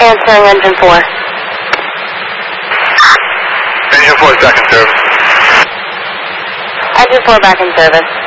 Answering engine 4. Engine 4 is back in service. Engine 4 back in service.